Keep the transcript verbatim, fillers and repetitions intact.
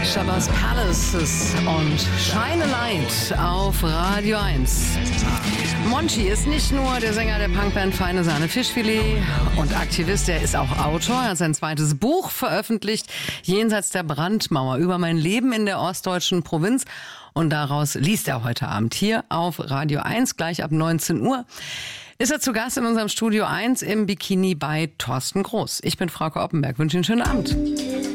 Shabazz Palaces und Shine a Light auf Radio eins. Monchi ist nicht nur der Sänger der Punkband Feine Sahne Fischfilet und Aktivist, er ist auch Autor. Er hat sein zweites Buch veröffentlicht, Jenseits der Brandmauer, über mein Leben in der ostdeutschen Provinz. Und daraus liest er heute Abend hier auf Radio eins, gleich ab neunzehn Uhr. Ist er zu Gast in unserem Studio eins im Bikini bei Thorsten Groß. Ich bin Frauke Oppenberg, wünsche Ihnen einen schönen Abend.